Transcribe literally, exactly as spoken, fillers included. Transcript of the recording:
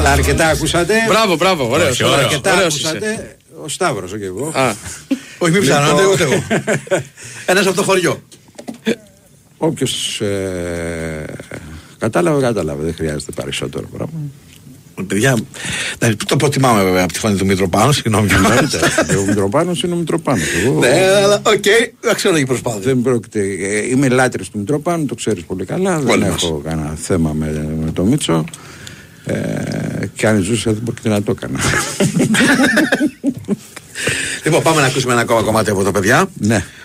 Αλλά αρκετά ακούσατε. Μπράβο, μπράβο, ωραίος. Αρκετά ακούσατε. Ο Σταύρος και εγώ. Όχι, μην ψάχνατε, ούτε εγώ. Ένας από το χωριό. Όποιος κατάλαβε, κατάλαβε. Δεν χρειάζεται περισσότερο πράγμα. Παιδιά, το προτιμάμε βέβαια από τη φωνή του Μητροπάνου, συγγνώμη και μάλιστα. Ο Μητροπάνος είναι ο Μητροπάνος. Ναι, αλλά οκ, δεν ξέρω τι προσπάθεια. Δεν πρόκειται. Είμαι λάτρης του Μητροπάνου, το ξέρεις πολύ καλά. Δεν έχω κανένα θέμα με το Μίτσο. Και αν ζούσα δεν πρόκειται να το έκανα. Λοιπόν, πάμε να ακούσουμε ένα ακόμα κομμάτι από τα παιδιά. Ναι.